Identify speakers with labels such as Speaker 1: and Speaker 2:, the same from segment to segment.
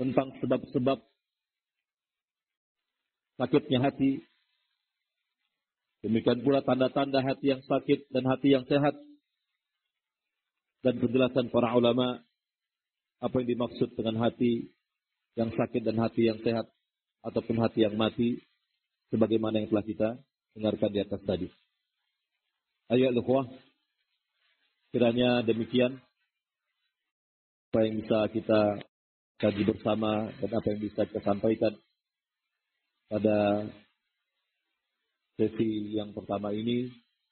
Speaker 1: tentang sebab-sebab sakitnya hati. Demikian pula tanda-tanda hati yang sakit dan hati yang sehat. Dan penjelasan para ulama apa yang dimaksud dengan hati yang sakit dan hati yang sehat ataupun hati yang mati, sebagaimana yang telah kita dengarkan di atas tadi. Ayo ikhwah, kiranya demikian apa yang bisa kita kaji bersama dan apa yang bisa kita sampaikan pada sesi yang pertama ini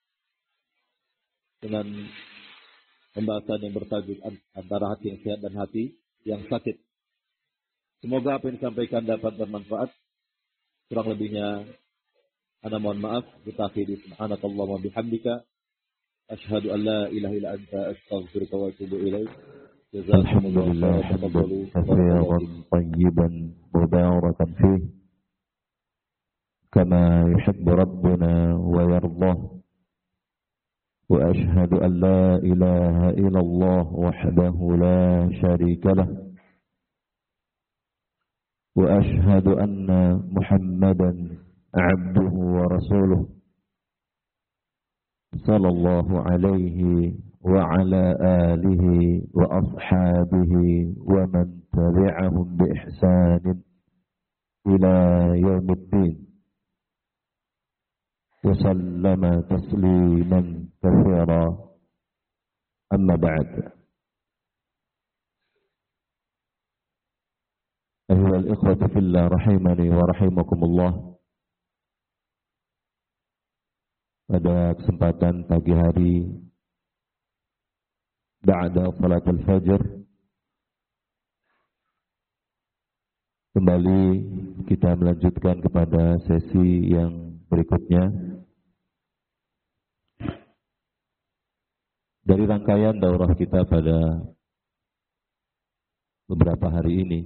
Speaker 1: dengan pembahasan yang bertajuk antara hati yang sehat dan hati yang sakit. Semoga apa yang disampaikan dapat bermanfaat. Kurang lebihnya ana mohon maaf. Kita akhiri subhanakallahumma bihamdika asyhadu an la ilaha illa anta astaghfiruka wa atubu ilaik.
Speaker 2: Alhamdulillah hamdan katsiran tayyiban mubarakan fih kama yuhibbu rabbuna wa yardah. وأشهد أن لا إله إلا الله وحده لا شريك له وأشهد أن محمدا عبده ورسوله صلى الله عليه وعلى آله وأصحابه ومن تبعهم بإحسان إلى يوم الدين وسلم تسليما كثيرا. أما بعد، أيها الإخوة في الله رحمني ورحمكم الله. Pada kesempatan pagi hari ba'da salat al-fajr, kembali kita melanjutkan kepada sesi yang berikutnya dari rangkaian daurah kita pada beberapa hari ini.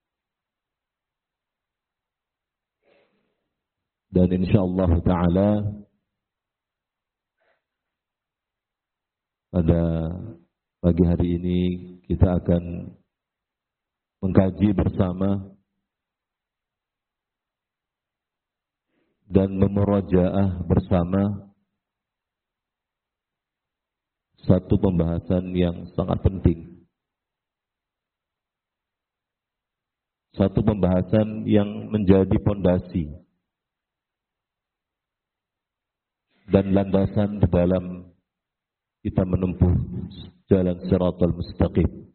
Speaker 2: Dan insyaallah ta'ala pada pagi hari ini kita akan mengkaji bersama dan memurajaah bersama satu pembahasan yang sangat penting. Satu pembahasan yang menjadi pondasi dan landasan di dalam kita menempuh jalan Shiratal Mustaqim.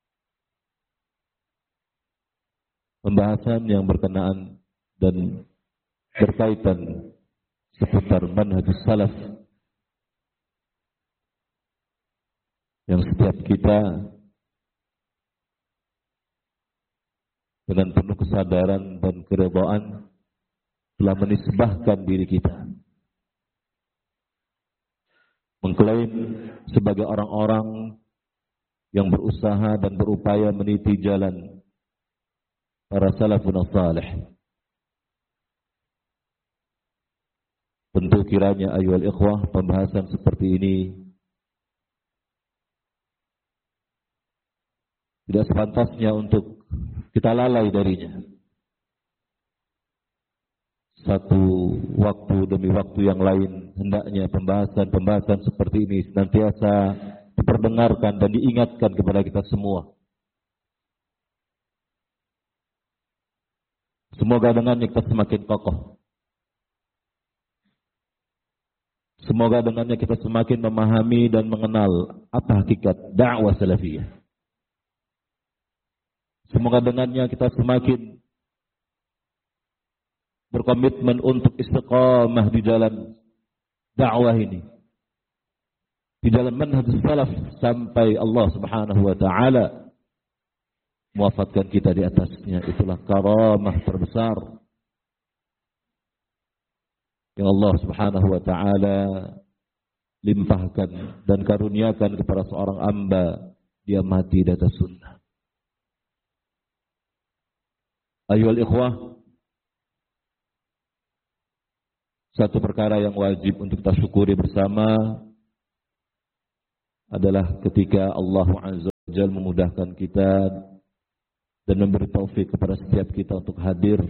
Speaker 2: Pembahasan yang berkenaan dan berkaitan seputar manhajus salaf yang setiap kita dengan penuh kesadaran dan keredaan telah menisbahkan diri kita, mengklaim sebagai orang-orang yang berusaha dan berupaya meniti jalan para salafun salih. Tentu kiranya ayyuhal ikhwah, pembahasan seperti ini tidak sepantasnya untuk kita lalai darinya. Satu waktu demi waktu yang lain hendaknya pembahasan seperti ini senantiasa diperdengarkan dan diingatkan kepada kita semua. Semoga dengannya kita semakin kokoh. Semoga dengannya kita semakin memahami dan mengenal apa hakikat dakwah salafiyah. Semoga dengannya kita semakin berkomitmen untuk istiqamah di jalan dakwah ini, di jalan manhaj salaf, sampai Allah Subhanahu wa taala mewafatkan kita di atasnya. Itulah karamah terbesar yang Allah Subhanahu wa taala limpahkan dan karuniakan kepada seorang hamba, dia mati di atas sunnah. Ayyuhal ikhwah, satu perkara yang wajib untuk kita syukuri bersama adalah ketika Allah Azza wa Jalla memudahkan kita dan memberi taufik kepada setiap kita untuk hadir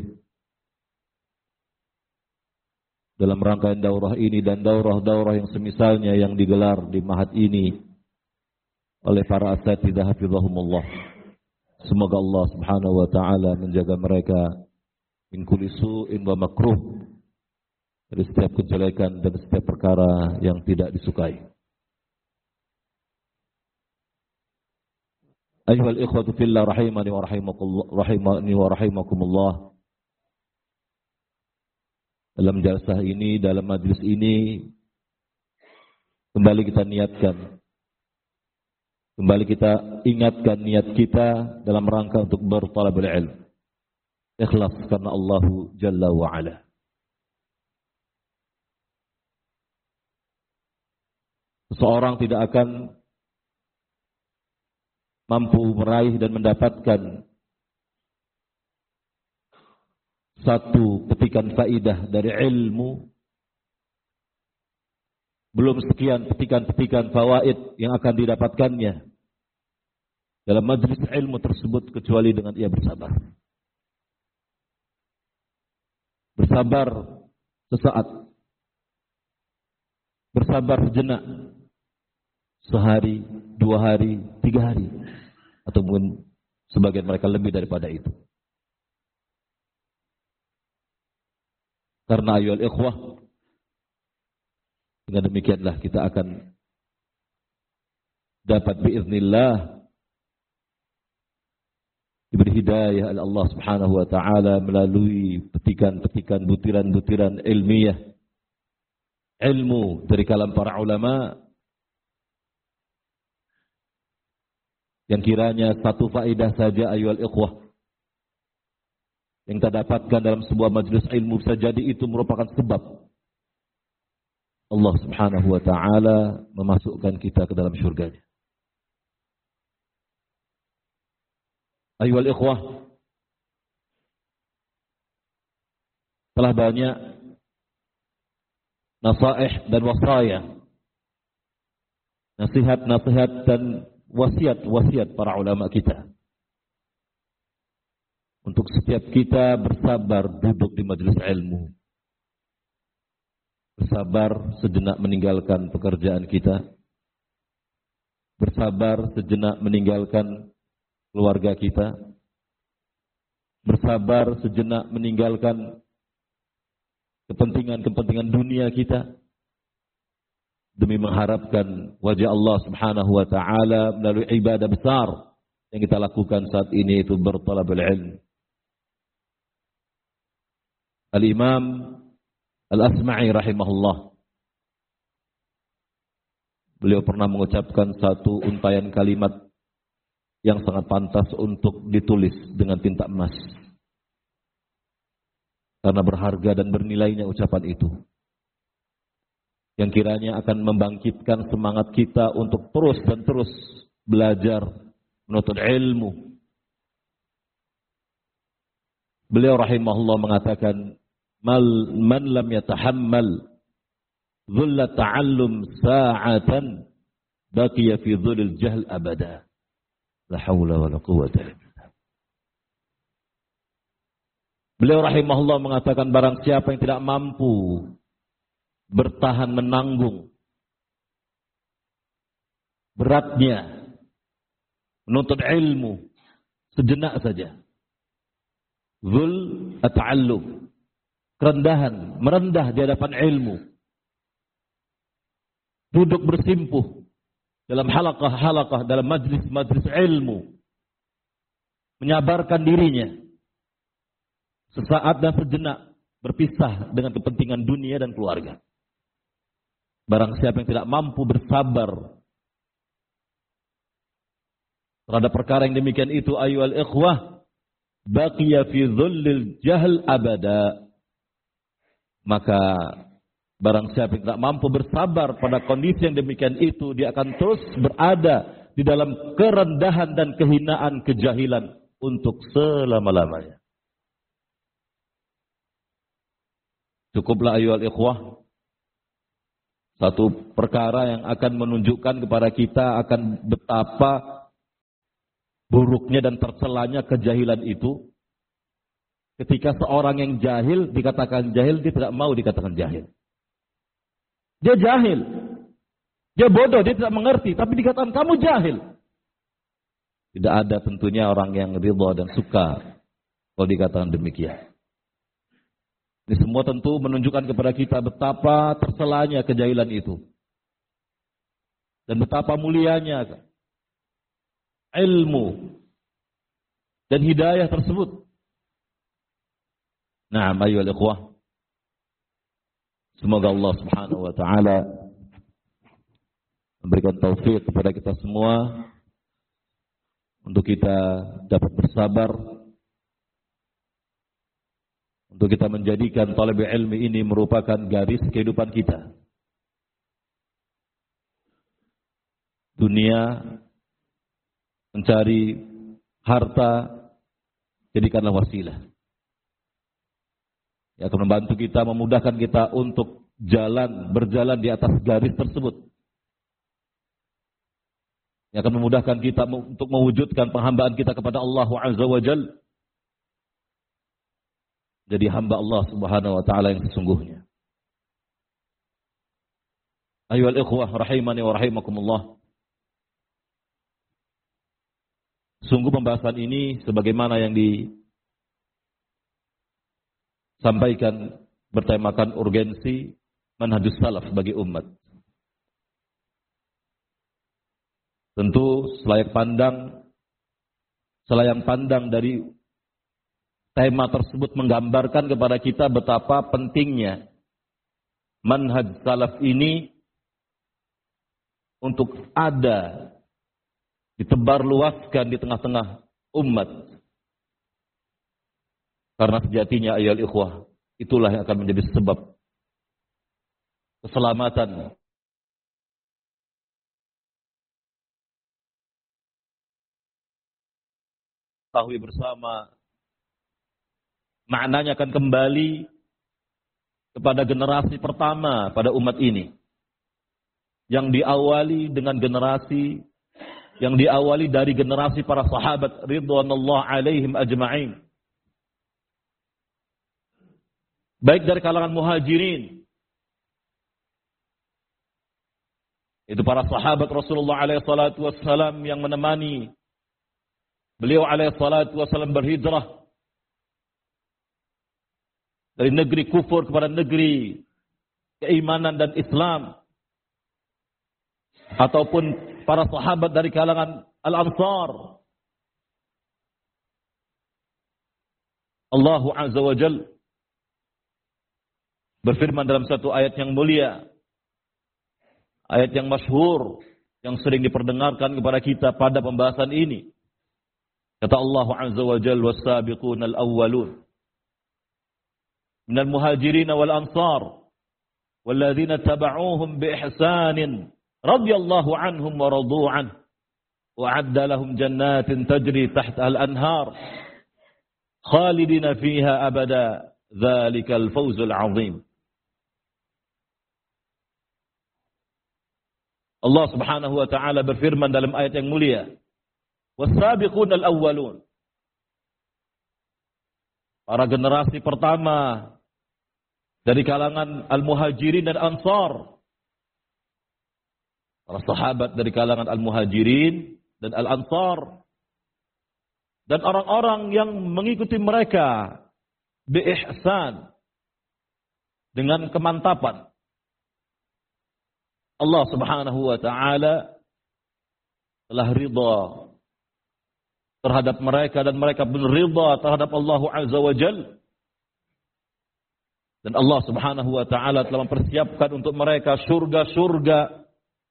Speaker 2: dalam rangkaian daurah ini dan daurah-daurah yang semisalnya yang digelar di Ma'had ini oleh para asatidzah hafizahumullah. Semoga Allah Subhanahu wa taala menjaga mereka min kulli su'in wa makruh, dari setiap kejelekan dan setiap perkara yang tidak disukai. Ayyuhal ikhwatu fillah rahimani wa rahimakumullah. Dalam jalsah ini, dalam majlis ini, kembali kita niatkan, kembali kita ingatkan niat kita dalam rangka untuk bertalabul ilm. Ikhlas karena Allah Jalla wa Ala. Seseorang tidak akan mampu meraih dan mendapatkan satu petikan faidah dari ilmu, belum sekian petikan-petikan fawaid yang akan didapatkannya dalam majlis ilmu tersebut, kecuali dengan ia bersabar. Bersabar sesaat, bersabar sejenak, sehari, 2 hari, 3 hari, ataupun sebagian mereka lebih daripada itu. Karena ayyuhal ikhwah, dengan demikianlah kita akan dapat biiznillah diberi hidayah oleh Allah Subhanahu wa taala melalui petikan-petikan, butiran-butiran ilmiah, ilmu dari kalam para ulama, yang kiranya satu faedah saja ayyuhal ikhwah yang kita dapatkan dalam sebuah majelis ilmu, bisa jadi itu merupakan sebab Allah Subhanahu wa taala memasukkan kita ke dalam surganya. Ayyuhal ikhwah, telah banyak nasaih dan wasaya, nasihat-nasihat dan wasiat-wasiat para ulama kita untuk setiap kita bersabar duduk di majelis ilmu, bersabar sejenak meninggalkan pekerjaan kita, bersabar sejenak meninggalkan keluarga kita, bersabar sejenak meninggalkan kepentingan-kepentingan dunia kita, demi mengharapkan wajah Allah Subhanahu wa taala melalui ibadah besar yang kita lakukan saat ini, itu bertalabul ilm. Al-Imam Al-Asma'i rahimahullah, beliau pernah mengucapkan satu untayan kalimat yang sangat pantas untuk ditulis dengan tinta emas, karena berharga dan bernilainya ucapan itu, yang kiranya akan membangkitkan semangat kita untuk terus dan terus belajar menuntut ilmu. Beliau rahimahullah mengatakan, man lam yatahammal dhulla ta'allum sa'atan baqiya fi dhulil jahl abada. La haula wala quwwata illa billah. Beliau rahimahullah mengatakan, barang siapa yang tidak mampu bertahan menanggung beratnya menuntut ilmu sejenak saja, dhul at-ta'allum, kerendahan, merendah di hadapan ilmu, duduk bersimpuh dalam halaqah-halaqah, dalam majlis-majlis ilmu, menyabarkan dirinya sesaat dan sejenak, berpisah dengan kepentingan dunia dan keluarga. Barang siapa yang tidak mampu bersabar terhadap perkara yang demikian itu, ayyuhal ikhwah, baqiya fi dhullil jahl abada, maka barang siapa yang tidak mampu bersabar pada kondisi yang demikian itu, dia akan terus berada di dalam kerendahan dan kehinaan, kejahilan untuk selama-lamanya. Cukuplah ayyuhal ikhwah, satu perkara yang akan menunjukkan kepada kita akan betapa buruknya dan tercelanya kejahilan itu, ketika seorang yang jahil dikatakan jahil, dia tidak mau dikatakan jahil. Dia jahil, dia bodoh, dia tidak mengerti, tapi dikatakan kamu jahil. Tidak ada tentunya orang yang ridha dan suka kalau dikatakan demikian. Ini semua tentu menunjukkan kepada kita betapa tercelanya kejahilan itu. Dan betapa mulianya ilmu dan hidayah tersebut. Naam ayyuhal ikhwah. Semoga Allah Subhanahu wa taala memberikan taufik kepada kita semua untuk kita dapat bersabar, untuk kita menjadikan talab ilmi ini merupakan garis kehidupan kita. Dunia, mencari harta, jadikanlah wasilah. Yang akan membantu kita, memudahkan kita untuk berjalan di atas garis tersebut. Yang akan memudahkan kita untuk mewujudkan penghambaan kita kepada Allah Azza wa Jalla. Jadi hamba Allah Subhanahu wa taala yang sesungguhnya. Ayyuhal ikhwah rahimani wa rahimakumullah. Sungguh pembahasan ini sebagaimana yang disampaikan bertemakan urgensi manhajus salaf bagi umat. Tentu selayang pandang dari tema tersebut menggambarkan kepada kita betapa pentingnya manhaj salaf ini untuk ada ditebarluaskan di tengah-tengah umat. Karena sejatinya ayyuhal ikhwah, itulah yang akan menjadi sebab keselamatan tahu bersama. Maknanya akan kembali kepada generasi pertama pada umat ini. Yang diawali dari generasi para sahabat ridwanullah alaihim ajma'in. Baik dari kalangan muhajirin. Itu para sahabat Rasulullah alaihi salatu wassalam yang menemani beliau alaihi salatu wassalam berhijrah dari negeri kufur kepada negeri keimanan dan Islam, ataupun para sahabat dari kalangan Al-Ansar. Allah Azza wa Jalla berfirman dalam satu ayat yang mulia, ayat yang masyhur, yang sering diperdengarkan kepada kita pada pembahasan ini. Kata Allah Azza wa Jalla, was-sabiquna al-awwalun minal muhajirin wal ansar walladzina taba'uuhum bi ihsanin radhiyallahu anhum wa radu anhu wa 'adda lahum jannatin tajri tahtaha al-anhar khalidina fiha abada dzalikal fawzul 'azim. Allah Subhanahu wa taala berfirman dalam ayat yang mulia, was-sabiquna al-awwalun, para generasi pertama dari kalangan al-muhajirin dan ansar. Para sahabat dari kalangan al-muhajirin dan al-ansar. Dan orang-orang yang mengikuti mereka bi-ihsan, dengan kemantapan. Allah Subhanahu wa taala telah ridha terhadap mereka dan mereka pun ridha terhadap Allah Azza wa Jalla. Dan Allah Subhanahu wa taala telah mempersiapkan untuk mereka surga-surga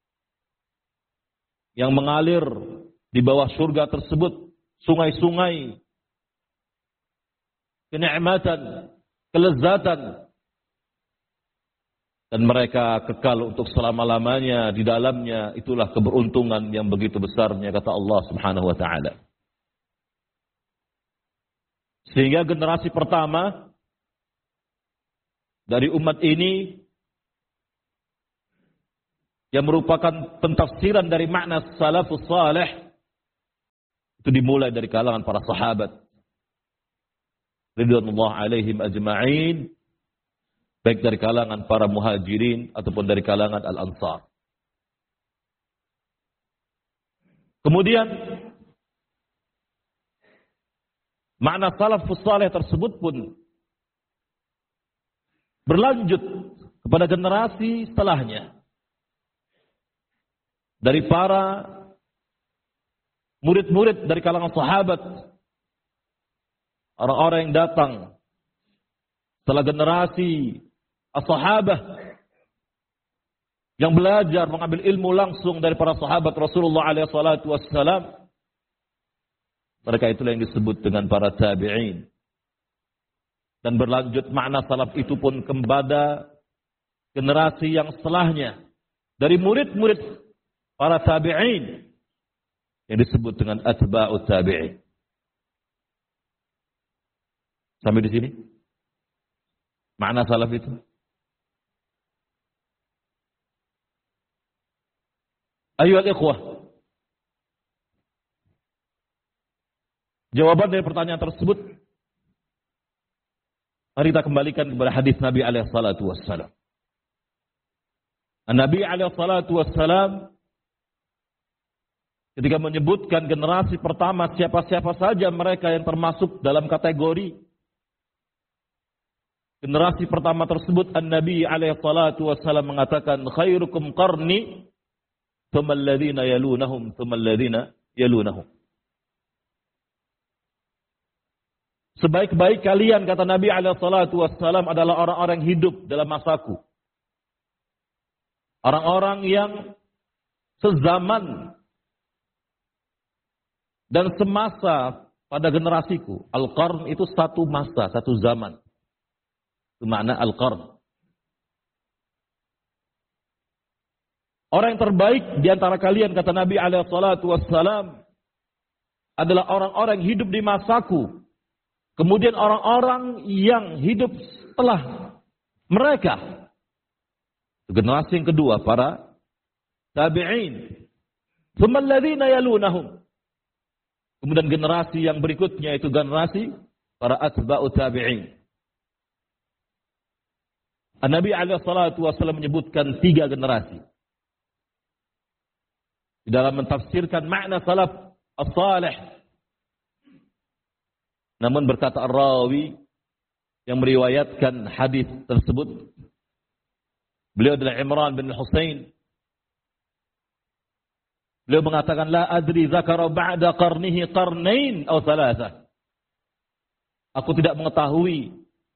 Speaker 2: yang mengalir di bawah surga tersebut, sungai-sungai kenikmatan, kelezatan, dan mereka kekal untuk selama-lamanya di dalamnya. Itulah keberuntungan yang begitu besarnya, kata Allah Subhanahu wa taala. Sehingga generasi pertama dari umat ini yang merupakan pentafsiran dari makna salafus salih, Itu dimulai dari kalangan para sahabat ridwanullah alaihim ajma'in, baik dari kalangan para muhajirin ataupun dari kalangan al-ansar. Kemudian makna salafus saleh tersebut pun berlanjut kepada generasi setelahnya. Dari para murid-murid dari kalangan sahabat, orang-orang yang datang setelah generasi as-sahabah yang belajar mengambil ilmu langsung dari para sahabat Rasulullah alaihi salatu wassalam. Mereka itulah yang disebut dengan para tabi'in. Dan berlanjut makna salaf itu pun kepada generasi yang setelahnya dari murid-murid para tabi'in yang disebut dengan atba'ut tabi'in. Sampai di sini makna salaf itu. Ayyuhal ikhwah, jawaban dari pertanyaan tersebut mari kita kembalikan kepada hadis Nabi alaihi salatu wassalam. Nabi alaihi salatu wassalam ketika menyebutkan generasi pertama siapa-siapa saja mereka yang termasuk dalam kategori generasi pertama tersebut, Nabi alaihi salatu wassalam mengatakan khairukum qarni thumma alladhina yalunahum thumma alladhina yalunahum. Sebaik-baik kalian, kata Nabi alaihi salatu wassalam, adalah orang-orang yang hidup dalam masaku. Orang-orang yang sezaman dan semasa pada generasiku. Al-qarn itu satu masa, satu zaman. Itu makna al-qarn. Orang yang terbaik di antara kalian, kata Nabi alaihi salatu wassalam, adalah orang-orang yang hidup di masaku. Kemudian orang-orang yang hidup setelah mereka. Generasi yang kedua, para tabi'in. Tsumma alladhina yalunahum. Kemudian generasi yang berikutnya itu generasi para atba'ut tabi'in. Nabi alaihi salatu wasallam menyebutkan 3 generasi. Di dalam mentafsirkan makna salaf as-salih. Namun berkata ar-rawi yang meriwayatkan hadis tersebut, beliau adalah Imran bin Husain. Beliau mengatakan la adri zakara ba'da qarnihi qarnain atau thalatha. Aku tidak mengetahui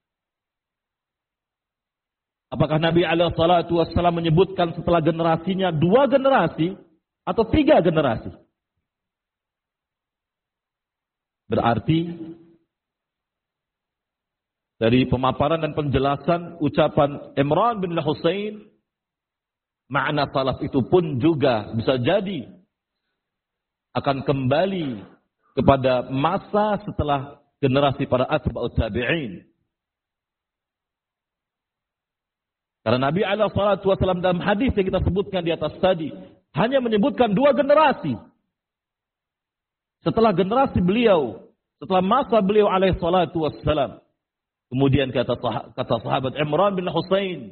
Speaker 2: apakah Nabi alaihi salatu wasallam menyebutkan setelah generasinya 2 generasi atau 3 generasi. Berarti dari pemaparan dan penjelasan ucapan Imran bin Husain, makna salaf itu pun juga bisa jadi akan kembali kepada masa setelah generasi para atba'ut tabi'in. Karena Nabi alaihi salatu wasallam dalam hadis yang kita sebutkan di atas tadi hanya menyebutkan 2 generasi. Setelah generasi beliau, setelah masa beliau alaihi salatu wassalam. Kemudian kata sahabat Imran bin Husain,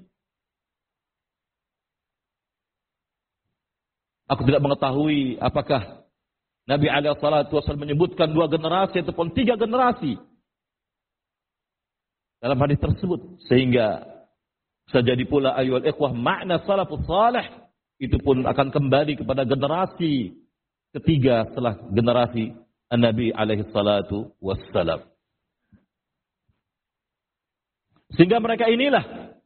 Speaker 2: aku tidak mengetahui apakah Nabi alaihi salatu wasallam menyebutkan 2 generasi ataupun 3 generasi dalam hadis tersebut, sehingga bisa jadi pula ayyuhal ikhwah makna salafus salih itu pun akan kembali kepada generasi ketiga setelah generasi Nabi alaihi salatu wassalam. Sehingga mereka inilah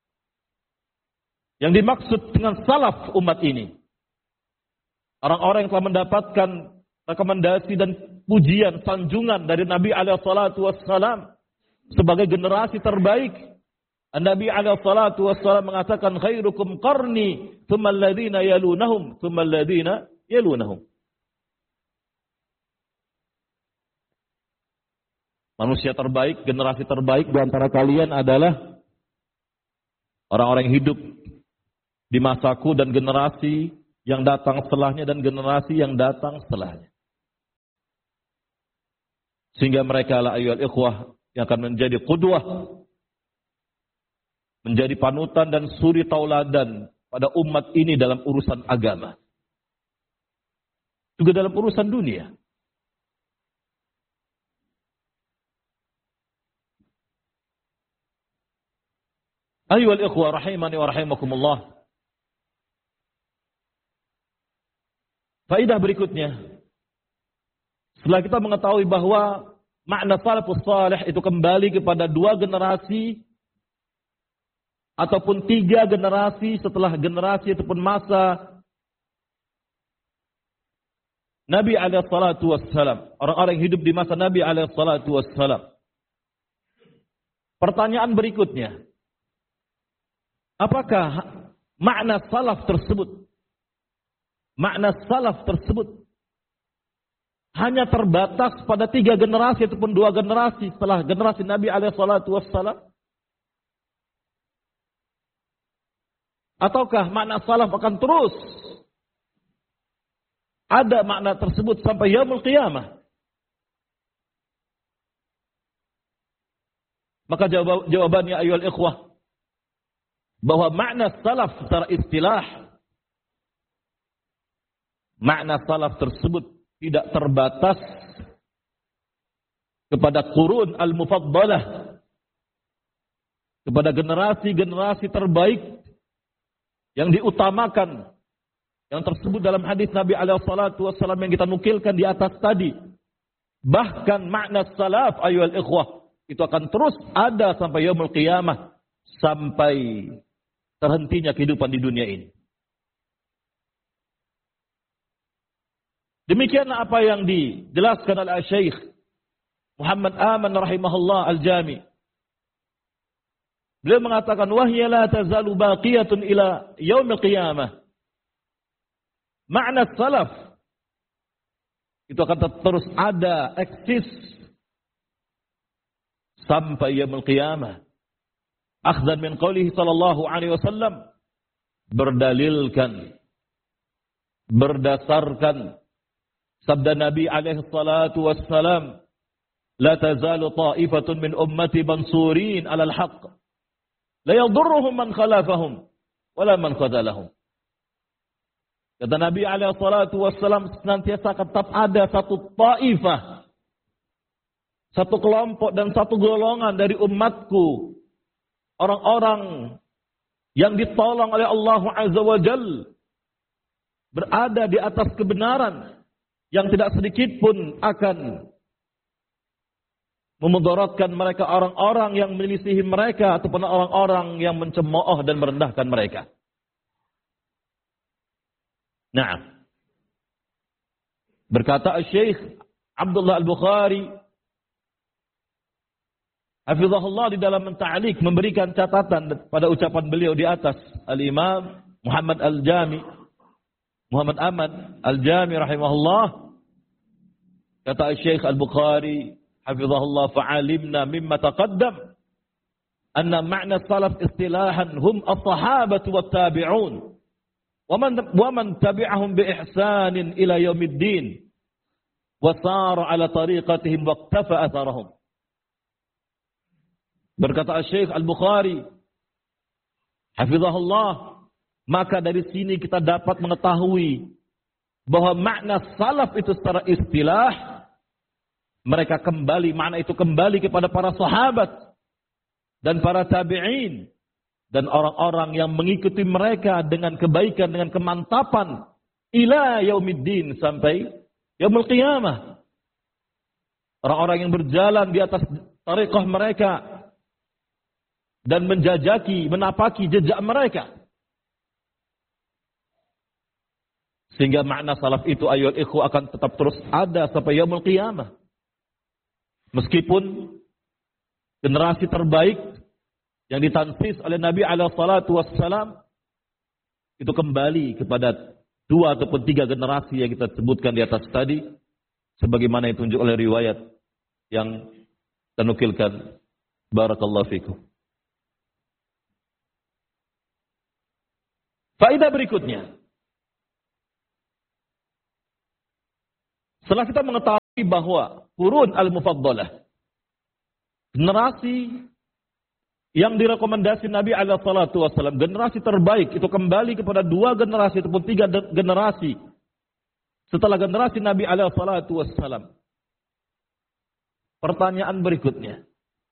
Speaker 2: yang dimaksud dengan salaf umat ini. Orang-orang yang telah mendapatkan rekomendasi dan pujian, sanjungan dari Nabi alaihi salatu wassalam sebagai generasi terbaik. Nabi alaihi salatu wassalam mengatakan khairukum qarni thumma alladhina yalunahum thumma alladhina yalunahum. Manusia terbaik, generasi terbaik di antara kalian adalah orang-orang yang hidup di masaku dan generasi yang datang setelahnya dan generasi yang datang setelahnya. Sehingga mereka lah ayyuhal ikhwah yang akan menjadi qudwah, menjadi panutan dan suri tauladan pada umat ini dalam urusan agama. Juga dalam urusan dunia. Ayyuhal ikhwah rahimani wa rahimakumullah. Faedah berikutnya. Setelah kita mengetahui bahwa makna salafus salih itu kembali kepada 2 generasi ataupun 3 generasi setelah generasi ataupun masa Nabi alaihi salatu wassalam, orang-orang yang hidup di masa Nabi alaihi salatu wassalam. Pertanyaan berikutnya, apakah makna salaf tersebut hanya terbatas pada 3 generasi ataupun 2 generasi setelah generasi Nabi alaihi salatu wassalam? Ataukah makna salaf akan terus ada makna tersebut sampai yaumul qiyamah? Maka jawabannya ayyuhal ikhwah, bahwa makna salaf secara istilah, makna salaf tersebut tidak terbatas kepada qurun al-mufaddalah, kepada generasi-generasi terbaik yang diutamakan, yang tersebut dalam hadis Nabi alaihi salatu wassalam yang kita nukilkan di atas tadi. Bahkan makna salaf ayyuhal ikhwah itu akan terus ada sampai yaumul qiyamah, sampai terhentinya kehidupan di dunia ini. Demikianlah apa yang dijelaskan oleh Syekh Muhammad Aman rahimahullah al-Jami. Beliau mengatakan wahya la tazalu baqiyatun ila yaumil qiyamah. Makna salaf itu akan terus ada, eksis sampai yaumil qiyamah. Akhdan min qaulihi sallallahu alaihi wasallam, berdalilkan, berdasarkan sabda Nabi alaihi salatu wassalam, la tazalu ta'ifatun min ummati mansurin 'alal haqq la yadurruhum man khalafahum wala man khadalahum. Kata Nabi alaihi salatu wassalam, senantiasa tetap ada satu ta'ifah, satu kelompok dan satu golongan dari umatku, orang-orang yang ditolong oleh Allah Azza wa Jalla, berada di atas kebenaran, yang tidak sedikit pun akan memudaratkan mereka, orang-orang yang menyelisihi mereka ataupun orang-orang yang mencemooh dan merendahkan mereka. Nah, berkata Syekh Abdullah Al-Bukhari hafizahullah di dalam menta'liq, memberikan catatan pada ucapan beliau di atas, Al-Imam Muhammad Al-Jami, Muhammad Ahmad Al-Jami rahimahullah, kata Syekh Al-Bukhari hafizahullah, fa'alimna mimma taqaddam anna ma'na salaf istilahan hum as-sahabatu wat-tabi'un wa man tabi'ahum bi ihsanin ila yaumiddin wa sara ala tariqatihim wa iqtafa atharahum. Berkata Syekh Al-Bukhari hafizahullah, maka dari sini kita dapat mengetahui bahwa makna salaf itu secara istilah, mereka kembali, makna itu kembali kepada para sahabat dan para tabi'in dan orang-orang yang mengikuti mereka dengan kebaikan, dengan kemantapan ila yaumiddin, sampai yaumul qiyamah. Orang-orang yang berjalan di atas tariqah mereka dan menjajaki, menapaki jejak mereka. Sehingga makna salaf itu ayyuhal ikhwah akan tetap terus ada sampai yaumul qiyamah. Meskipun generasi terbaik yang ditansis oleh Nabi alaihi salatu wassalam itu kembali kepada 2 ataupun 3 generasi yang kita sebutkan di atas tadi, sebagaimana yang ditunjuk oleh riwayat yang tenukilkan. Barakallahu fikum. Faedah berikutnya, setelah kita mengetahui bahwa qurun al-mufaddalah, generasi yang direkomendasi Nabi alaihi salatu wasallam, generasi terbaik itu kembali kepada 2 generasi ataupun 3 generasi setelah generasi Nabi alaihi salatu wasallam. Pertanyaan berikutnya,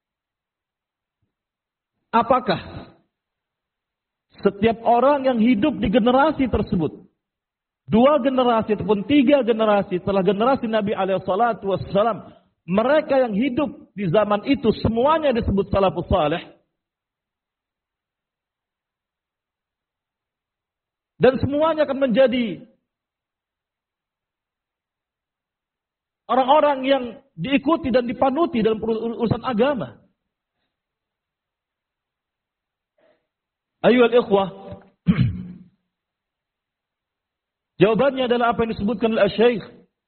Speaker 2: apakah setiap orang yang hidup di generasi tersebut, 2 generasi ataupun 3 generasi setelah generasi Nabi alaihi salatu wasallam, mereka yang hidup di zaman itu semuanya disebut salafus saleh? Dan semuanya akan menjadi orang-orang yang diikuti dan dipanuti dalam urusan agama. Ayyuhal ikhwah, jawabannya adalah apa yang disebutkan oleh Syekh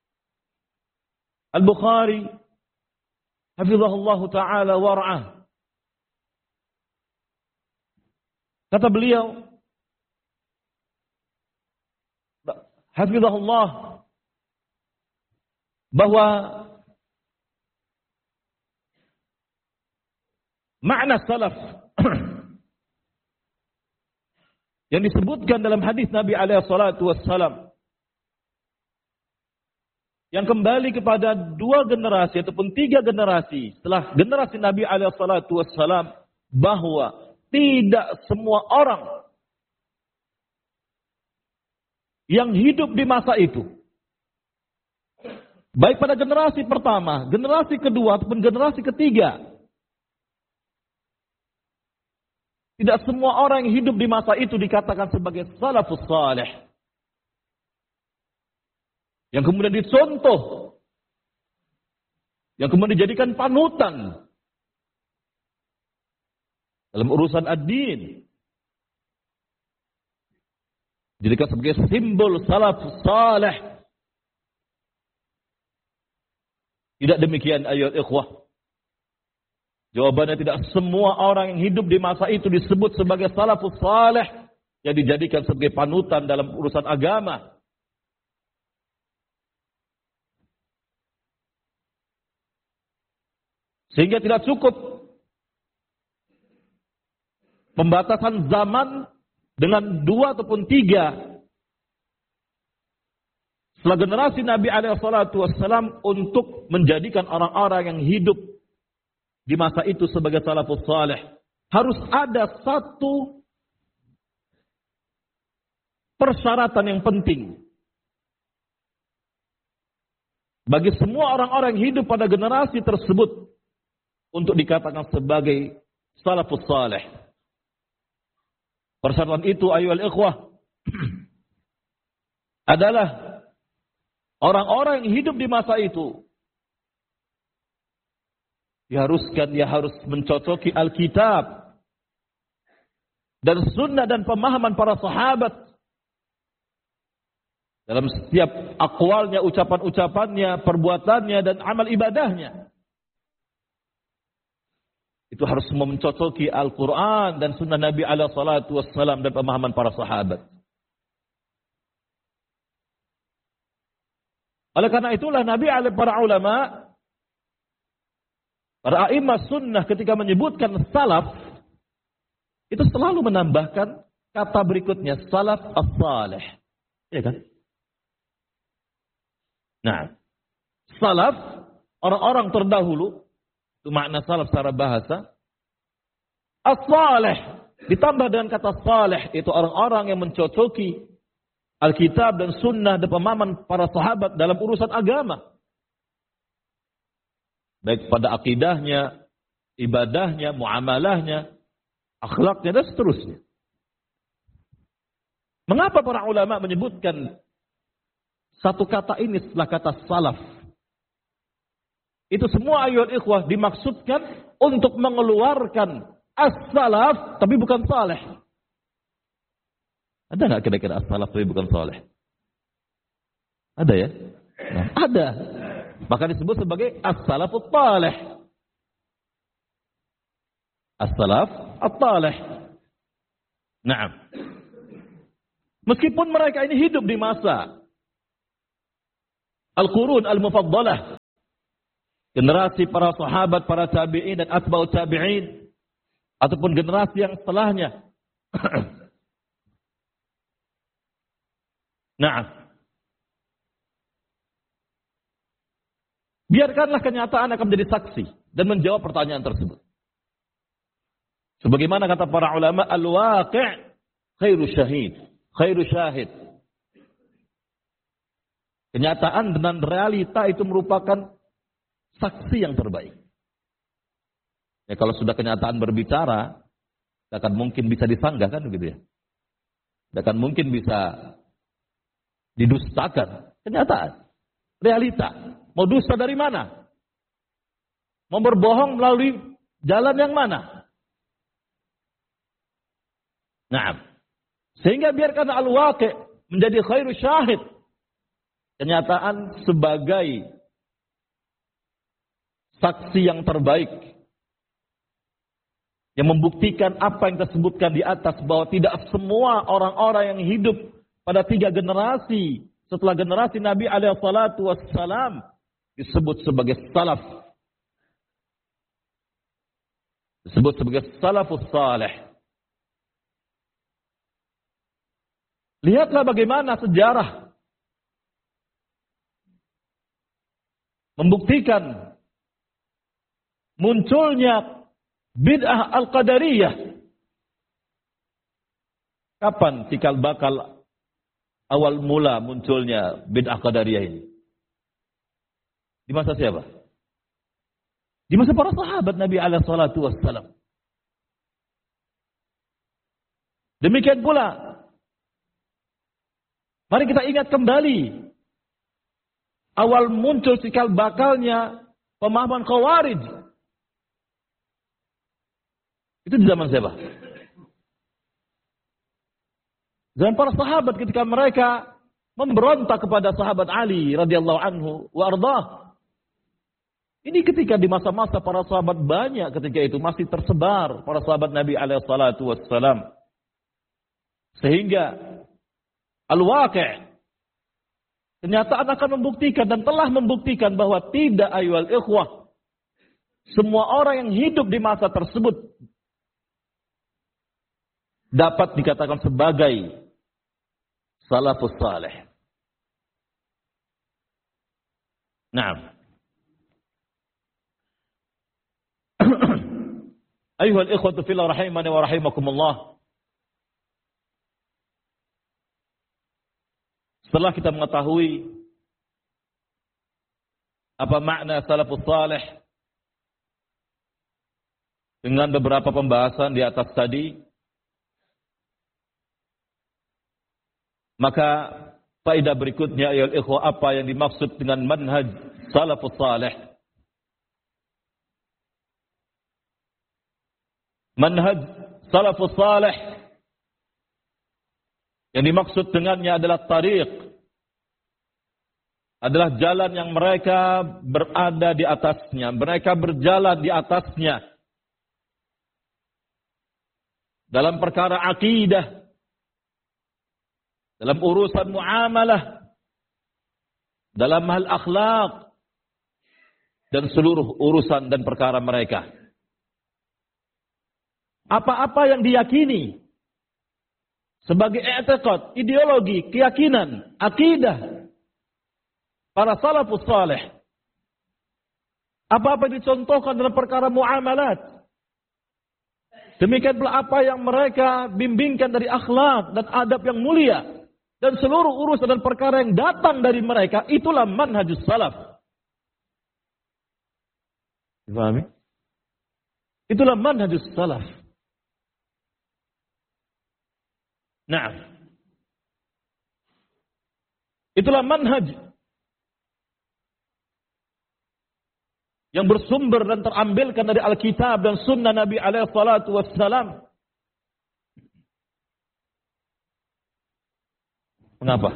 Speaker 2: Al-Bukhari hafizahullah ta'ala wara'ah. Kata beliau hafizahullah bahwa makna salaf yang disebutkan dalam hadis Nabi alaihi salatu wassalam yang kembali kepada 2 generasi ataupun 3 generasi setelah generasi Nabi alaihi salatu wassalam, bahwa tidak semua orang yang hidup di masa itu, baik pada generasi pertama, generasi kedua, ataupun generasi ketiga, tidak semua orang yang hidup di masa itu dikatakan sebagai salafus saleh, yang kemudian dicontoh, yang kemudian dijadikan panutan dalam urusan ad-din, dijadikan sebagai simbol salafus saleh. Tidak demikian ayat ikhwah. Jawabannya tidak semua orang yang hidup di masa itu disebut sebagai salafus saleh, yang dijadikan sebagai panutan dalam urusan agama. Sehingga tidak cukup pembatasan zaman dengan 2 ataupun 3 setelah generasi Nabi alaihi salatu wassalam untuk menjadikan orang-orang yang hidup di masa itu sebagai salafus saleh. Harus ada satu persyaratan yang penting bagi semua orang-orang yang hidup pada generasi tersebut untuk dikatakan sebagai salafus saleh. Persyaratan itu ayyuhal ikhwah adalah orang-orang yang hidup di masa itu diharuskan dia harus mencocoki Alkitab dan sunnah dan pemahaman para sahabat dalam setiap aqwalnya, ucapan-ucapannya, perbuatannya dan amal ibadahnya. Itu harus mencocoki Al-Quran dan sunnah Nabi alaihi salatu wassalam dan pemahaman para sahabat. Oleh karena itulah Nabi alaihi para ulama, para a'imah sunnah ketika menyebutkan salaf, itu selalu menambahkan kata berikutnya, salaf as-salih. Ya kan? Nah, salaf, orang-orang terdahulu, itu makna salaf secara bahasa. As-salih, ditambah dengan kata salih, itu orang-orang yang mencocoki Alkitab dan sunnah dan pemahaman para sahabat dalam urusan agama. Baik pada akidahnya, ibadahnya, muamalahnya, akhlaknya dan seterusnya. Mengapa para ulama menyebutkan satu kata ini setelah kata salaf? Itu semua ayat ikhwah dimaksudkan untuk mengeluarkan as-salaf tapi bukan saleh. Ada nggak kira-kira as-salaf tapi bukan saleh? Ada ya? Nah, ada. Maka disebut sebagai as-salafut talih. As-salaf at-talih. Naam. Meskipun mereka ini hidup di masa Al-Qurun Al-Mufaddalah, generasi para sahabat, para tabi'in dan atba'ut tabi'in, ataupun generasi yang setelahnya. Nah, biarkanlah kenyataan akan menjadi saksi dan menjawab pertanyaan tersebut. Sebagaimana kata para ulama, al-waqi' khairu syahid. Kenyataan dan realita itu merupakan saksi yang terbaik. Ya, kalau sudah kenyataan berbicara, tidak akan mungkin bisa disanggah, kan begitu ya. Tidak akan mungkin bisa didustakan. Kenyataan, realita. Mau dusta dari mana? Mau berbohong melalui jalan yang mana? Nah, sehingga biarkan al-waqi' menjadi khairu syahid. Kenyataan sebagai saksi yang terbaik. Yang membuktikan apa yang tersebutkan di atas, bahwa tidak semua orang-orang yang hidup pada 3 generasi setelah generasi Nabi alaihi salatu wassalam disebut sebagai salaf. Disebut sebagai salafus salih. Lihatlah bagaimana sejarah membuktikan munculnya bid'ah al-qadariyah. Kapan cikal bakal awal mula munculnya bid'ah qadariyah ini? Di masa siapa? Di masa para sahabat Nabi alaihi salatu wassalam. Demikian pula, mari kita ingat kembali awal muncul cikal bakalnya pemahaman Khawarij. Itu di zaman siapa? Zaman para sahabat ketika mereka memberontak kepada sahabat Ali radhiyallahu anhu wa ardhah. Ini ketika di masa-masa para sahabat banyak ketika itu masih tersebar para sahabat Nabi alaihi salatu wassalam. Sehingga al-waqi', kenyataan akan membuktikan dan telah membuktikan bahwa tidak ayyuhal ikhwah, semua orang yang hidup di masa tersebut dapat dikatakan sebagai salafus salih. Naam. Ayyuhal ikhwatu fillah rahimani wa rahimakumullah. Setelah kita mengetahui apa makna salafus salih dengan beberapa pembahasan di atas tadi, maka faedah berikutnya ya ikhwah, apa yang dimaksud dengan manhaj salafus salih. Manhaj salafus salih yang dimaksud dengannya adalah tariq, adalah jalan yang mereka berada di atasnya, mereka berjalan di atasnya dalam perkara akidah, dalam urusan muamalah, dalam hal akhlak, dan seluruh urusan dan perkara mereka. Apa-apa yang diyakini sebagai i'tiqad, ideologi, keyakinan, akidah para salafus salih, apa-apa yang dicontohkan dalam perkara muamalat, demikian pula apa yang mereka bimbingkan dari akhlak dan adab yang mulia, dan seluruh urusan dan perkara yang datang dari mereka, itulah manhajus salaf. Dipahami? Itulah manhajus salaf. Nah, itulah manhaj yang bersumber dan terambilkan dari Alkitab dan Sunnah Nabi alaihi salatu wassalam. Mengapa?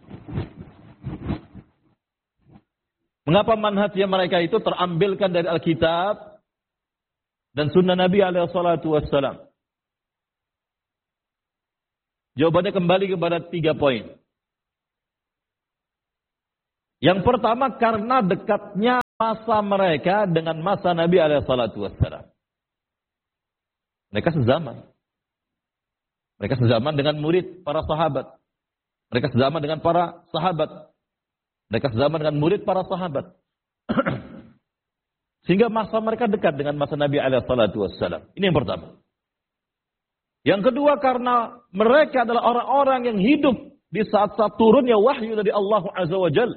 Speaker 2: Mengapa manhaj yang mereka itu terambilkan dari Alkitab dan Sunnah Nabi alaihi salatu wassalam? Jawabannya kembali kepada 3 poin. Yang pertama, karena dekatnya masa mereka dengan masa Nabi alaihi salatu wassalam. Mereka sezaman. Mereka sezaman dengan murid para sahabat. Mereka sezaman dengan para sahabat. Mereka sezaman dengan murid para sahabat. Sehingga masa mereka dekat dengan masa Nabi alaihi salatu wassalam. Ini yang pertama. Yang kedua, karena mereka adalah orang-orang yang hidup di saat-saat turunnya wahyu dari Allah Azza wa Jalla.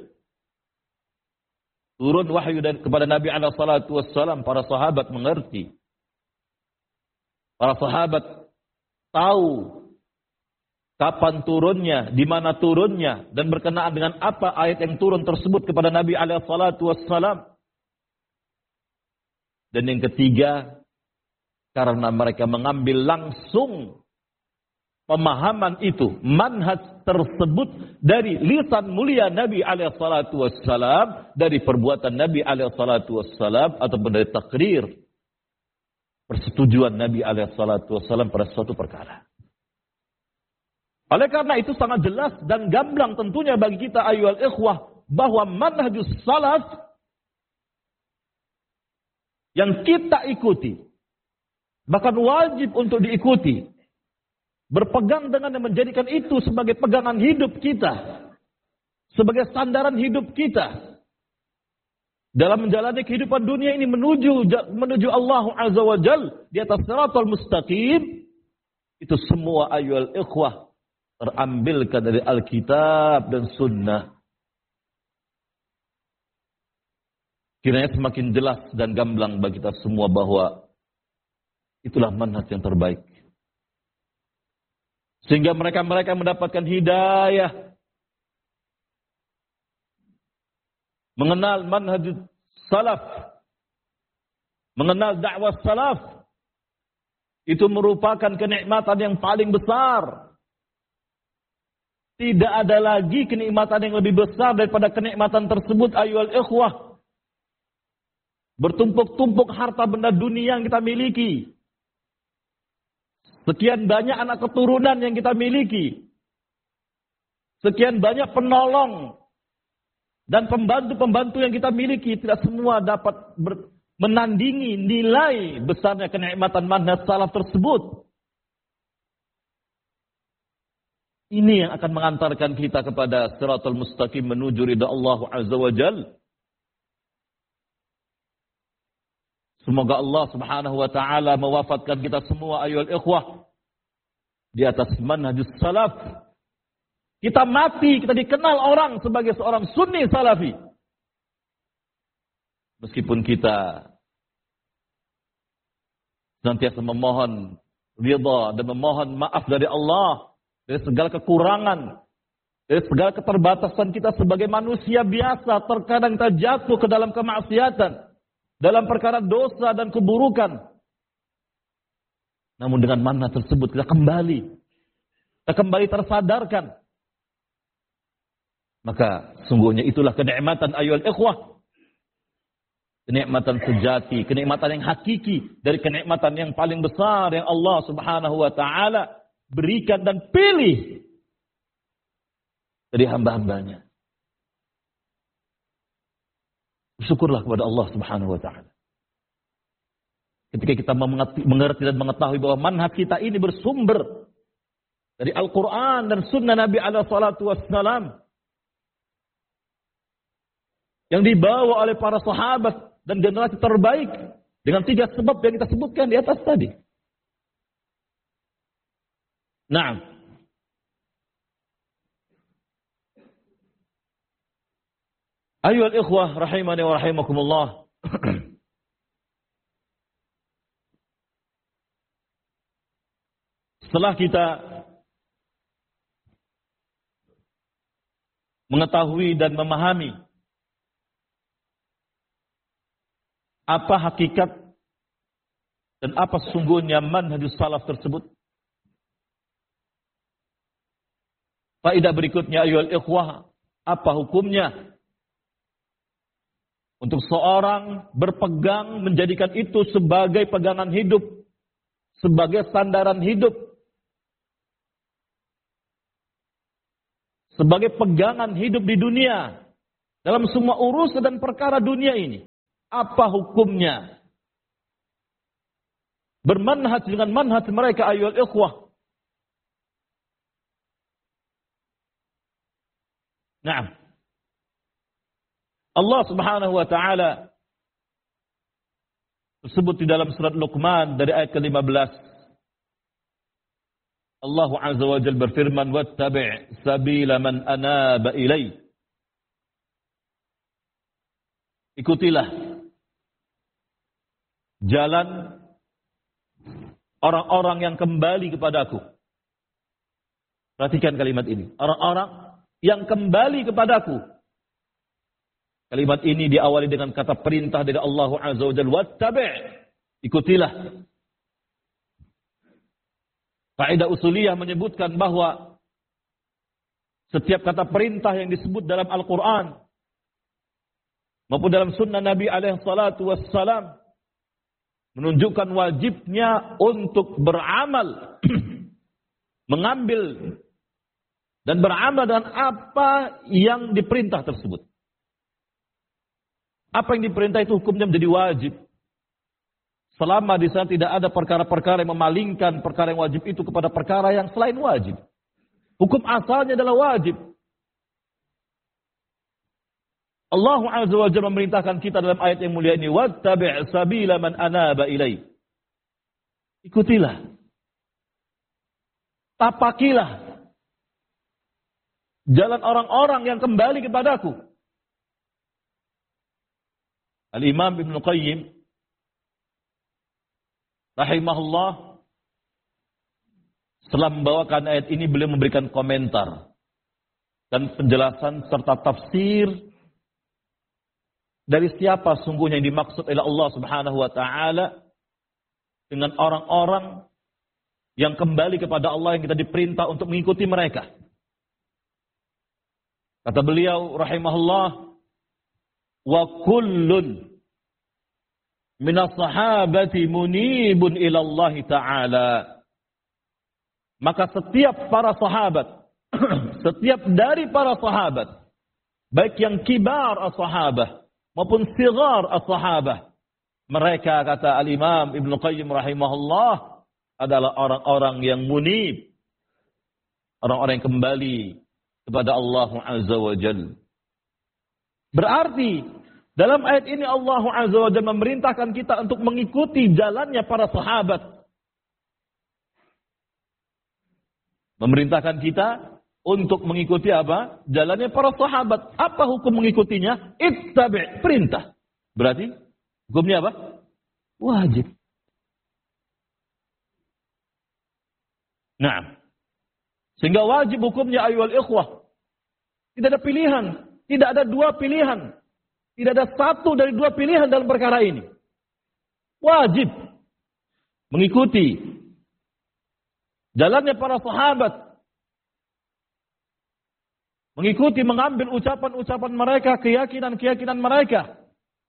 Speaker 2: Turun wahyu kepada Nabi alaihi salatu wassalam, para sahabat mengerti. Para sahabat tahu kapan turunnya, di mana turunnya, dan berkenaan dengan apa ayat yang turun tersebut kepada Nabi alaihi salatu wassalam. Dan yang ketiga, karena mereka mengambil langsung pemahaman itu, manhaj tersebut dari lisan mulia Nabi alaihi salatu wassalam, dari perbuatan Nabi alaihi salatu wassalam, ataupun dari takrir persetujuan Nabi alaihi salatu wassalam pada suatu perkara. Oleh karena itu sangat jelas dan gamblang tentunya bagi kita ayyuhal ikhwah bahwa manhajus salaf yang kita ikuti, bahkan wajib untuk diikuti, berpegang dengan yang menjadikan itu sebagai pegangan hidup kita, sebagai sandaran hidup kita dalam menjalani kehidupan dunia ini menuju Allah Azza wa Jalla di atas shiratal mustaqim. Itu semua ayyuhal ikhwah terambilkan dari Alkitab dan Sunnah. Kiranya semakin jelas dan gamblang bagi kita semua bahwa itulah manhaj yang terbaik. Sehingga mereka mendapatkan hidayah, mengenal manhaj salaf, mengenal dakwah salaf. Itu merupakan kenikmatan yang paling besar. Tidak ada lagi kenikmatan yang lebih besar daripada kenikmatan tersebut ayyuhal ikhwah. Bertumpuk-tumpuk harta benda dunia yang kita miliki. Sekian banyak anak keturunan yang kita miliki. Sekian banyak penolong dan pembantu-pembantu yang kita miliki. Tidak semua dapat menandingi nilai besarnya kenikmatan manhaj salaf tersebut. Ini yang akan mengantarkan kita kepada shiratal mustaqim menuju ridha Allah Azza wa Jalla. Semoga Allah Subhanahu wa taala mewafatkan kita semua ayyuhal ikhwah di atas manhajus salaf. Kita mati, kita dikenal orang sebagai seorang sunni salafi. Meskipun kita senantiasa memohon ridha dan memohon maaf dari Allah dari segala kekurangan, dari segala keterbatasan kita sebagai manusia biasa, terkadang kita jatuh ke dalam kemaksiatan, dalam perkara dosa dan keburukan. Namun dengan manhaj tersebut kita kembali tersadarkan. Maka sungguhnya itulah kenikmatan ayyuhal ikhwah. Kenikmatan sejati, kenikmatan yang hakiki dari kenikmatan yang paling besar yang Allah Subhanahu wa taala berikan dan pilih dari hamba-hambanya. Bersyukurlah kepada Allah Subhanahu wa taala. Ketika kita mengerti dan mengetahui bahwa manhaj kita ini bersumber dari Al-Quran dan Sunnah Nabi alaihi salatu wassalam yang dibawa oleh para sahabat dan generasi terbaik dengan 3 sebab yang kita sebutkan di atas tadi. Naam. Ayyuhal ikhwah rahimani wa rahimakumullah. Setelah kita mengetahui dan memahami apa hakikat dan apa sesungguhnya manhajus salaf tersebut, faedah berikutnya ayyuhal ikhwah, apa hukumnya untuk seorang berpegang menjadikan itu sebagai pegangan hidup, sebagai sandaran hidup, sebagai pegangan hidup di dunia dalam semua urusan dan perkara dunia ini. Apa hukumnya? Bermanhaj dengan manhaj mereka ayyuhal ikhwah. Nah, Allah Subhanahu wa taala tersebut di dalam surat Luqman dari ayat ke-15. Allah Azza wa Jalla berfirman, "Wattabi' sabila man anaba ilai." Ikutilah jalan orang-orang yang kembali kepadaku. Perhatikan kalimat ini. Orang-orang yang kembali kepadaku. Kalimat ini diawali dengan kata perintah dari Allah Azza wa Jalla. Wattabi'. Ikutilah. Kaidah usuliyah menyebutkan bahwa setiap kata perintah yang disebut dalam Al-Quran maupun dalam sunnah Nabi alaihi salatu wassalam menunjukkan wajibnya untuk beramal, mengambil dan beramal dengan apa yang diperintah tersebut. Apa yang diperintah itu hukumnya menjadi wajib. Selama di sana tidak ada perkara-perkara yang memalingkan perkara yang wajib itu kepada perkara yang selain wajib. Hukum asalnya adalah wajib. Allah Azza wa Jalla memerintahkan kita dalam ayat yang mulia ini, wattabi' sabila man anaba ilai. Ikutilah. Tapakilah jalan orang-orang yang kembali kepadaku. Al-Imam Ibn Qayyim rahimahullah setelah membawakan ayat ini beliau memberikan komentar dan penjelasan serta tafsir dari siapa sungguhnya yang dimaksud oleh Allah Subhanahu wa taala dengan orang-orang yang kembali kepada Allah yang kita diperintah untuk mengikuti mereka. Kata beliau rahimahullah, wa kullun minas sahabati munibun ila Allah taala. Maka setiap para sahabat, setiap dari para sahabat, baik yang kibar as-sahabah maupun sigar as-sahabah, mereka kata Al-Imam Ibn Qayyim rahimahullah adalah orang-orang yang munib, orang-orang yang kembali kepada Allah Azza wa Jalla. Berarti dalam ayat ini Allah Azza wa Jalla memerintahkan kita untuk mengikuti jalannya para sahabat. Memerintahkan kita untuk mengikuti apa? Jalannya para sahabat. Apa hukum mengikutinya? Ittabi', perintah. Berarti hukumnya apa? Wajib. Nah, sehingga wajib hukumnya ayyuhal ikhwah. Tidak ada pilihan, tidak ada dua pilihan. Tidak ada satu dari dua pilihan dalam perkara ini. Wajib mengikuti jalannya para sahabat. Mengikuti, mengambil ucapan-ucapan mereka, keyakinan-keyakinan mereka.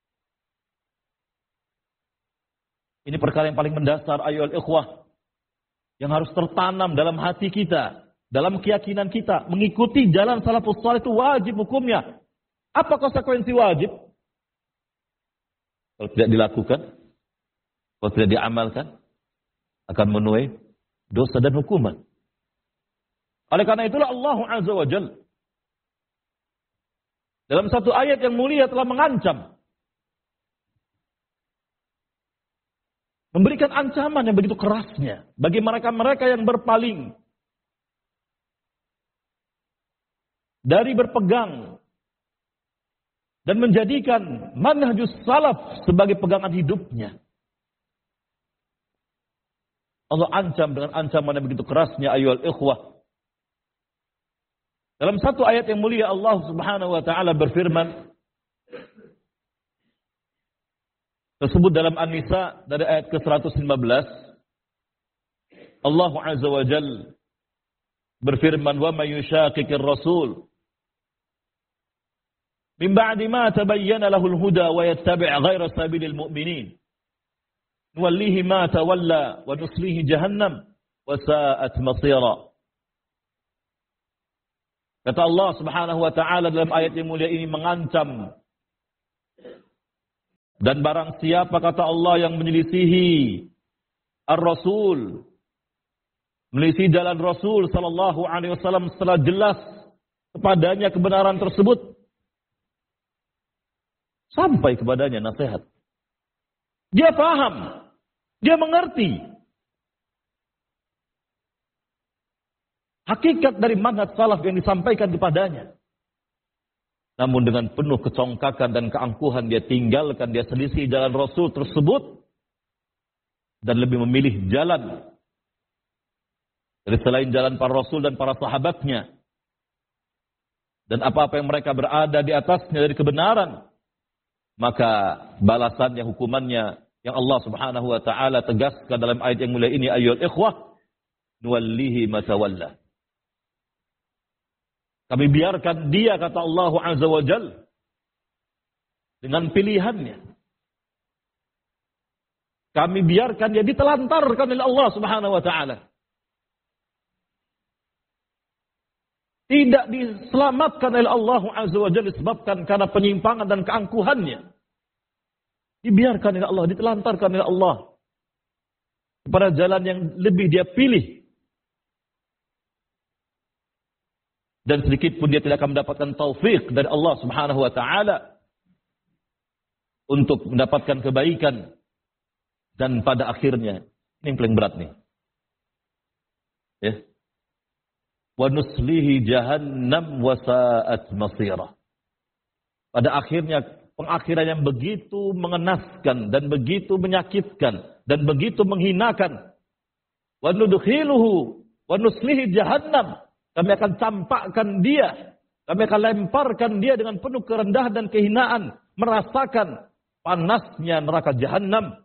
Speaker 2: Ini perkara yang paling mendasar ayyuhal ikhwah. Yang harus tertanam dalam hati kita, dalam keyakinan kita. Mengikuti jalan salafus salih itu wajib hukumnya. Apa konsekuensi wajib? Kalau tidak dilakukan, kalau tidak diamalkan, akan menuai dosa dan hukuman. Oleh karena itulah Allah Azza wa Jalla dalam satu ayat yang mulia telah mengancam, memberikan ancaman yang begitu kerasnya bagi mereka-mereka yang berpaling dari berpegang dan menjadikan manhajus salaf sebagai pegangan hidupnya. Allah ancam dengan ancaman yang begitu kerasnya ayyuhal ikhwah. Dalam satu ayat yang mulia Allah Subhanahu wa taala berfirman tersebut dalam An-Nisa dari ayat ke-115. Allah Azza wa Jalla berfirman, "Wa may yushaqiqir rasul min ba'di ma tabayyana lahul huda wa yattabi' ghayra sabilil mu'minin nuwallihi ma tawalla wa nuslihi jahannam wa sa'at masira." Kata Allah Subhanahu wa taala dalam ayat yang mulia ini mengancam Dan barang siapa kata Allah yang menyelisihi Ar-Rasul, menyelisihi jalan Rasul sallallahu alaihi wasallam setelah jelas kepadanya kebenaran tersebut, sampai kepadanya nasihat. Dia paham, dia mengerti hakikat dari manhaj salaf yang disampaikan kepadanya. Namun dengan penuh kecongkakan dan keangkuhan dia tinggalkan, dia selisih jalan Rasul tersebut dan lebih memilih jalan dari selain jalan para Rasul dan para sahabatnya. Dan apa-apa yang mereka berada di atasnya dari kebenaran, maka balasannya, hukumannya yang Allah Subhanahu wa taala tegaskan dalam ayat yang mulia ini, ayyuhal ikhwah, nuwallihi ma tawalla. Kami biarkan dia, kata Allah Azza wa Jal, dengan pilihannya. Kami biarkan dia ditelantarkan oleh Allah Subhanahu wa taala. Tidak diselamatkan oleh Allah Azza wa Jalla disebabkan karena penyimpangan dan keangkuhannya. Dibiarkan oleh Allah, ditelantarkan oleh Allah kepada jalan yang lebih dia pilih. Dan sedikit pun dia tidak akan mendapatkan taufik dari Allah Subhanahu wa taala untuk mendapatkan kebaikan. Dan pada akhirnya, ini yang paling berat nih. Ya. Wa nuslihi jahannam wa sa'at masira. Pada akhirnya pengakhiran yang begitu mengenaskan dan begitu menyakitkan dan begitu menghinakan. Wa nudkhiluhu wa nuslihi jahannam. Kami akan campakkan dia, kami akan lemparkan dia dengan penuh kerendahan dan kehinaan, merasakan panasnya neraka jahannam,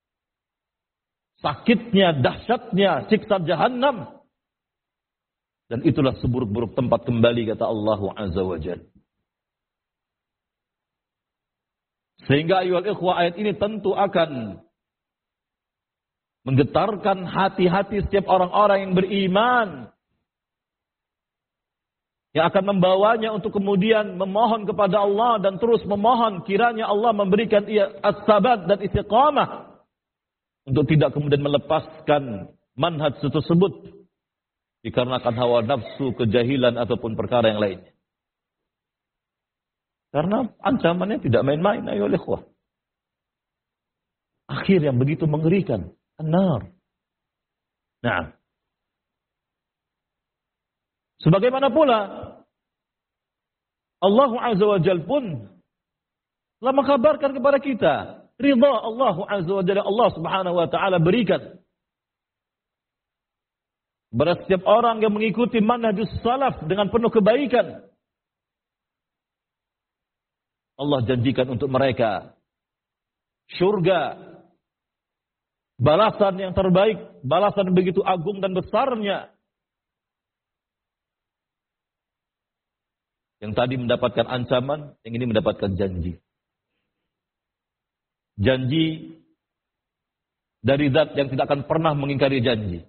Speaker 2: sakitnya, dahsyatnya siksa jahannam. Dan itulah seburuk-buruk tempat kembali, kata Allah Azza wa Jalla. Sehingga ayyuhal ikhwah, ayat ini tentu akan menggetarkan hati-hati setiap orang-orang yang beriman, yang akan membawanya untuk kemudian memohon kepada Allah dan terus memohon kiranya Allah memberikan ia as-sabat dan istiqamah untuk tidak kemudian melepaskan manhaj tersebut dikarenakan hawa nafsu, kejahilan ataupun perkara yang lainnya. Karena ancamannya tidak main-main, ayo ikhwah. Akhir yang begitu mengerikan, an-nar. Nah, sebagaimana pula Allah Azza wa Jalla pun telah mengkabarkan kepada kita ridha Allah Azza wa Jalla, Allah Subhanahu wa taala berikan kepada setiap orang yang mengikuti manhajus salaf dengan penuh kebaikan. Allah janjikan untuk mereka syurga, balasan yang terbaik, balasan begitu agung dan besarnya. Yang tadi mendapatkan ancaman, yang ini mendapatkan janji. Janji dari zat yang tidak akan pernah mengingkari janji.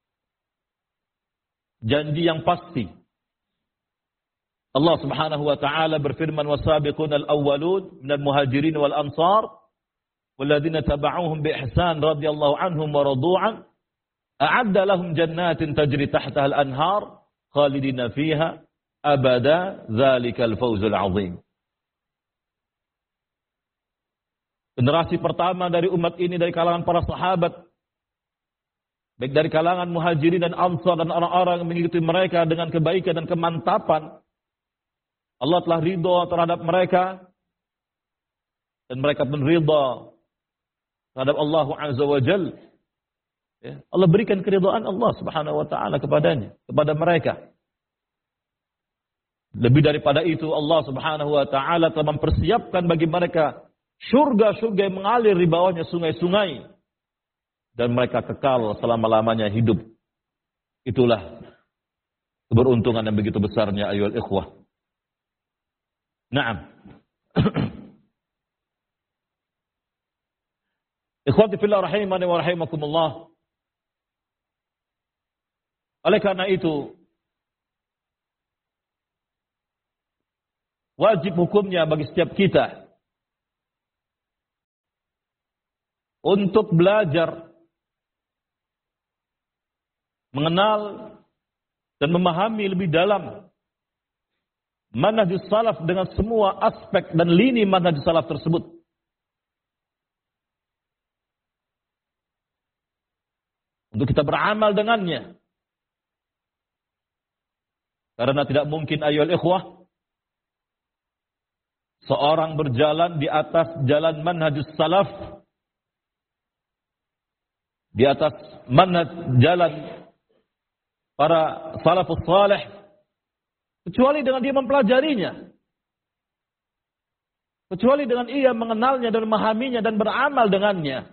Speaker 2: Janji yang pasti. Allah Subhanahu wa taala berfirman, "Was-sabiqunal awwalun minal muhajirin wal ansar walladzina tabauhum bi ihsan radhiyallahu anhum wa radu'an a'adda lahum jannatin tajri tahtaha al-anhar khalidina fiha abada dzalikal fawzul azim." Generasi pertama dari umat ini dari kalangan para sahabat, baik dari kalangan muhajirin dan ansar dan orang-orang yang mengikuti mereka dengan kebaikan dan kemantapan, Allah telah ridha terhadap mereka dan mereka pun ridha terhadap Allah Azza wa Jalla. Ya, Allah berikan keridhaan Allah Subhanahu wa taala kepada mereka. Lebih daripada itu, Allah Subhanahu wa taala telah mempersiapkan bagi mereka surga-surga yang mengalir di bawahnya sungai-sungai dan mereka kekal selama-lamanya hidup. Itulah keberuntungan yang begitu besarnya ayyuhal ikhwah. Naam. Ikhwati fillah rahimani wa rahimakumullah. Oleh karena itu, wajib hukumnya bagi setiap kita untuk belajar, mengenal dan memahami lebih dalam manhajus salaf dengan semua aspek dan lini manhajus salaf tersebut. Untuk kita beramal dengannya. Karena tidak mungkin ayyuhal ikhwah seorang berjalan di atas jalan manhajus salaf, di atas manhaj jalan para salafus salih, kecuali dengan dia mempelajarinya, kecuali dengan ia mengenalnya dan memahaminya dan beramal dengannya.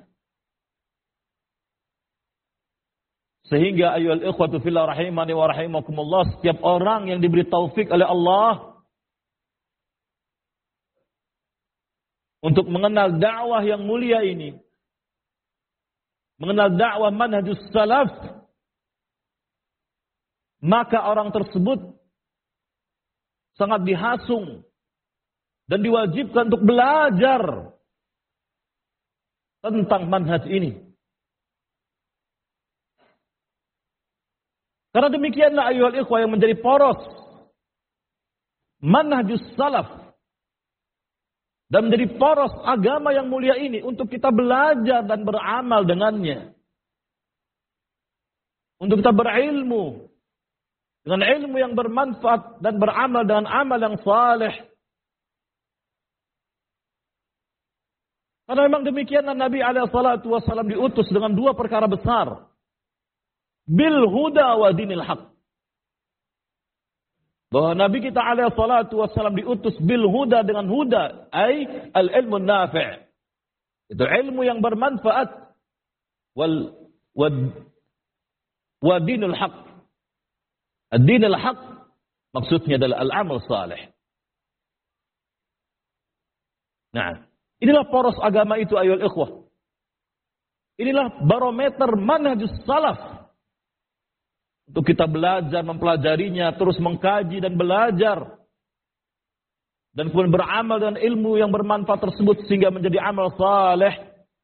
Speaker 2: Sehingga ayyuhal ikhwatu fillah rahimani wa rahimakumullah, setiap orang yang diberi taufik oleh Allah untuk mengenal dakwah yang mulia ini, mengenal dakwah manhajus salaf, maka orang tersebut sangat dihasung dan diwajibkan untuk belajar tentang manhaj ini. Karena demikianlah ayyuhal ikhwah yang menjadi poros manhajus salaf dan menjadi poros agama yang mulia ini untuk kita belajar dan beramal dengannya. Untuk kita berilmu dengan ilmu yang bermanfaat dan beramal dengan amal yang saleh. Karena memang demikianlah Nabi SAW diutus dengan dua perkara besar. Bil huda wa dinil haq. Bahwa Nabi kita SAW diutus bil huda dengan huda, ay al ilmu nafi'. Itu ilmu yang bermanfaat, wa dinul haq. Ad-dinul haq maksudnya adalah al-amal salih. Nah, inilah poros agama itu ayyuhal ikhwah. Inilah barometer manhajus salaf. Untuk kita belajar, mempelajarinya, terus mengkaji dan belajar. Dan kemudian beramal dengan ilmu yang bermanfaat tersebut sehingga menjadi amal saleh.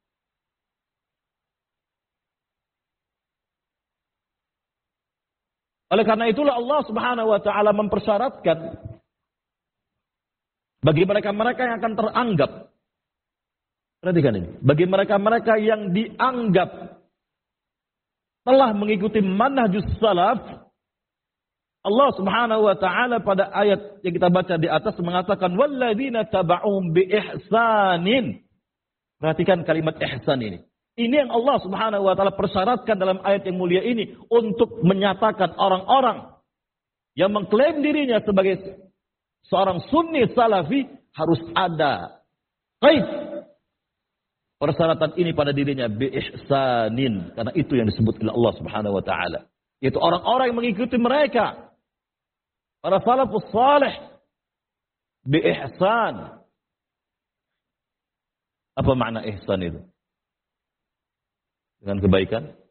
Speaker 2: Oleh karena itulah Allah Subhanahu wa taala mempersyaratkan bagi mereka-mereka yang akan teranggap. Perhatikan ini, bagi mereka-mereka yang dianggap telah mengikuti manhajus salaf, Allah Subhanahu wa taala pada ayat yang kita baca di atas mengatakan walladzina taba'uhum bi ihsanin. Perhatikan kalimat ihsan ini. Ini yang Allah Subhanahu wa taala persyaratkan dalam ayat yang mulia ini untuk menyatakan orang-orang yang mengklaim dirinya sebagai seorang sunni salafi harus ada qaid persyaratan ini pada dirinya bi ihsanin, karena itu yang disebut oleh Allah Subhanahu wa taala, yaitu orang-orang yang mengikuti mereka para salafus salih bi ihsan. Apa makna ihsan itu? Dengan kebaikan?